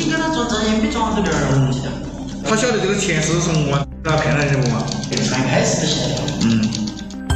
给他做这些比装这点问题的。 他晓得这个钱是从我那骗来的不嘛？ 刚开始的时候。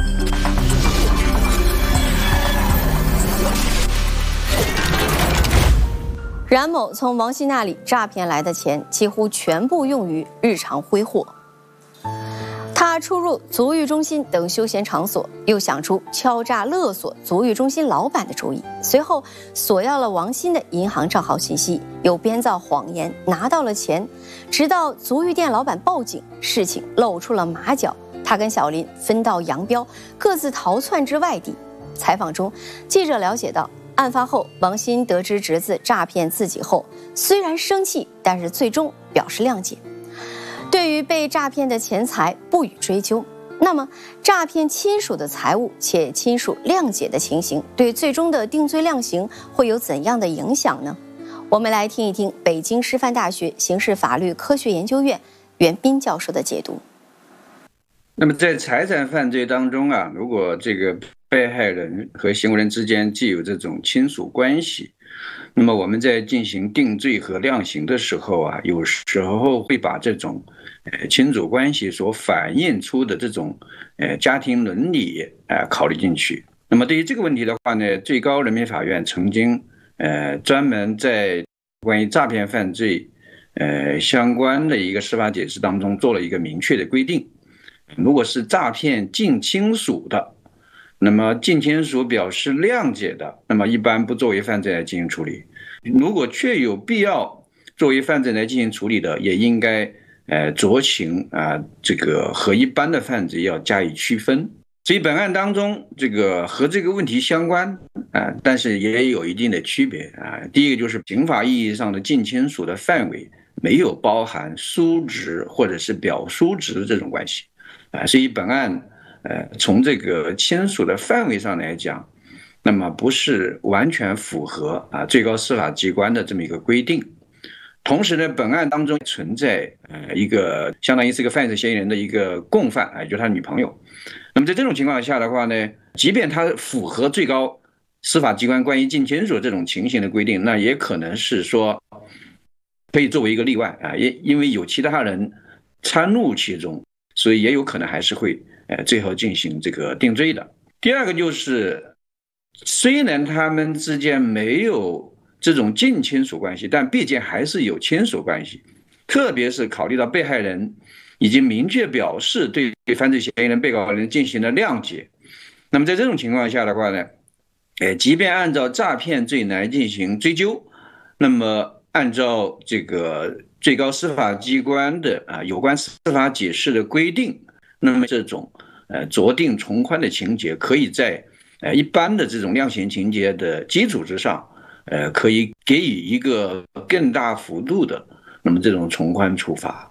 冉某从王鑫那里诈骗来的钱几乎全部用于日常挥霍。他出入足浴中心等休闲场所，又想出敲诈勒索足浴中心老板的主意，随后索要了王鑫的银行账号信息，又编造谎言拿到了钱，直到足浴店老板报警，事情露出了马脚，他跟小林分道扬镳，各自逃窜至外地。采访中，记者了解到，案发后，王鑫得知侄子诈骗自己后，虽然生气，但是最终表示谅解。对于被诈骗的钱财不予追究，那么诈骗亲属的财物且亲属谅解的情形，对最终的定罪量刑会有怎样的影响呢？我们来听一听北京师范大学刑事法律科学研究院袁斌教授的解读。 那么在财产犯罪当中啊，如果这个被害人和行为人之间既有这种亲属关系，那么我们在进行定罪和量刑的时候啊，有时候会把这种亲属关系所反映出的这种家庭伦理考虑进去。那么对于这个问题的话呢，最高人民法院曾经专门在关于诈骗犯罪相关的一个司法解释当中做了一个明确的规定。如果是诈骗近亲属的，那么近亲属表示谅解的，那么一般不作为犯罪来进行处理。如果确有必要作为犯罪来进行处理的，也应该酌情这个和一般的犯罪要加以区分。所以本案当中，这个和这个问题相关但是也有一定的区别第一个就是刑法意义上的近亲属的范围没有包含叔侄或者是表叔侄这种关系所以本案从这个亲属的范围上来讲，那么不是完全符合最高司法机关的这么一个规定。同时呢，本案当中存在一个相当于是个犯罪嫌疑人的一个共犯就是他女朋友。那么在这种情况下的话呢，即便他符合最高司法机关关于近亲属这种情形的规定，那也可能是说可以作为一个例外因为有其他人参入其中，所以也有可能还是会最后进行这个定罪的。第二个就是虽然他们之间没有这种近亲属关系，但毕竟还是有亲属关系，特别是考虑到被害人已经明确表示对犯罪嫌疑人被告人进行了谅解，那么在这种情况下的话呢即便按照诈骗罪来进行追究，那么按照这个最高司法机关的有关司法解释的规定，那么这种酌定从宽的情节可以在一般的这种量刑情节的基础之上可以给予一个更大幅度的那么这种从宽处罚。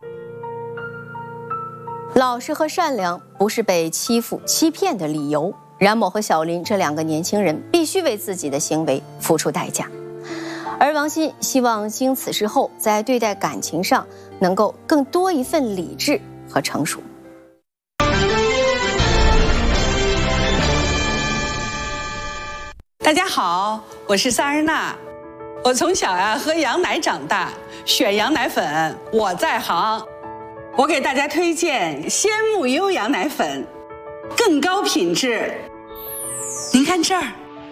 老实和善良不是被欺负欺骗的理由，冉某和小林这两个年轻人必须为自己的行为付出代价。而王鑫希望经此事后，在对待感情上能够更多一份理智和成熟。 大家好，我是萨日娜。我从小喝羊奶长大，选羊奶粉我在行。我给大家推荐鲜木优羊奶粉，更高品质。您看这儿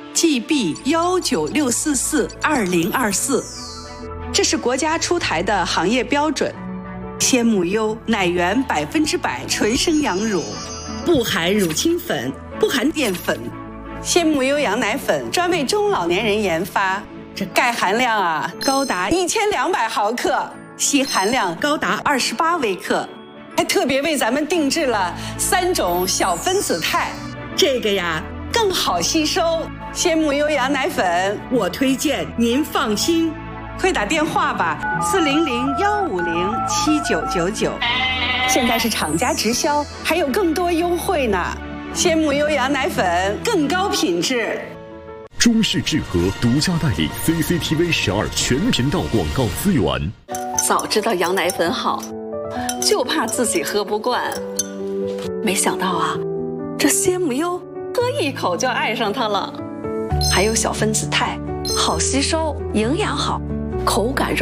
GB196442024，这是国家出台的行业标准。鲜木优奶源100%纯生羊乳，不含乳清粉，不含淀粉。鲜木优羊奶粉专为中老年人研发，这钙含量高达1200毫克，硒含量高达28微克，还特别为咱们定制了3种小分子肽，这个更好吸收。鲜木优羊奶粉我推荐，您放心。快打电话吧，400-150-7999，现在是厂家直销，还有更多优惠呢。鲜木优羊奶粉更高品质。 中视智和独家代理 CCTV 12全频道广告资源。 早知道羊奶粉好，就怕自己喝不惯。没想到这鲜木优喝一口就爱上它了。还有小分子肽，好吸收，营养好，口感